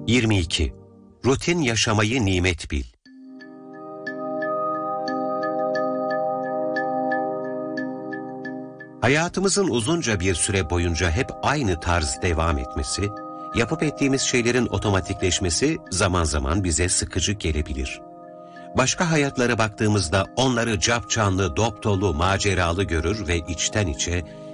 22. Rutin yaşamayı nimet bil. Hayatımızın uzunca bir süre boyunca hep aynı tarz devam etmesi, yapıp ettiğimiz şeylerin otomatikleşmesi zaman zaman bize sıkıcı gelebilir. Başka hayatlara baktığımızda onları capcanlı, dop dolu, maceralı görür ve içten içe